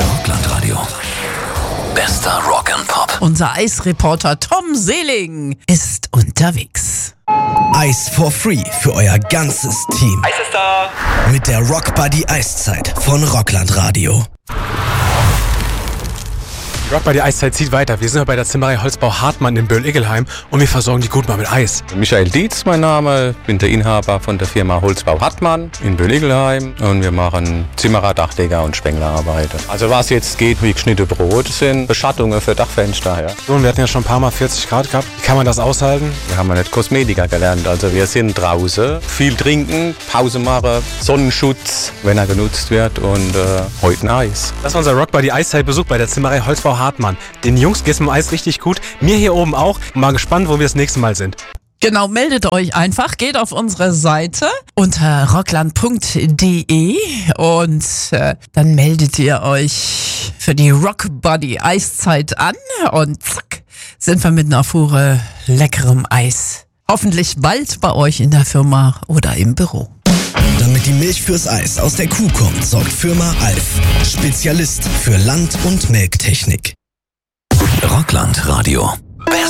Rockland-Radio. Bester Rock and Pop. Unser Eisreporter Tom Seeling ist unterwegs. Eis for free für euer ganzes Team. Eis ist da! Mit der Rock Buddy Eiszeit von Rockland-Radio. Rock Buddy Eiszeit zieht weiter. Wir sind bei der Zimmerei Holzbau Hartmann in Böll-Iggelheim und wir versorgen die gut mal mit Eis. Michael Dietz, mein Name, bin der Inhaber von der Firma Holzbau Hartmann in Böll-Iggelheim und wir machen Zimmerer, Dachdecker und Spenglerarbeiten. Also was jetzt geht wie geschnittene Brot, sind Beschattungen für Dachfenster. Ja. So, und wir hatten ja schon ein paar Mal 40 Grad gehabt. Wie kann man das aushalten? Wir haben ja nicht Kosmetiker gelernt, also wir sind draußen, viel trinken, Pause machen, Sonnenschutz, wenn er genutzt wird und heute ein Eis. Das war unser Rock Buddy Eiszeit-Besuch bei der Zimmerei Holzbau Hartmann. Den Jungs geht's mit dem Eis richtig gut, mir hier oben auch. Mal gespannt, wo wir das nächste Mal sind. Genau, meldet euch einfach, geht auf unsere Seite unter rockland.de und dann meldet ihr euch für die Rock Buddy Eiszeit an und zack, sind wir mit einer Fuhre leckerem Eis. Hoffentlich bald bei euch in der Firma oder im Büro. Damit die Milch fürs Eis aus der Kuh kommt, sorgt Firma Alf. Spezialist für Land- und Melktechnik. Rockland-Radio.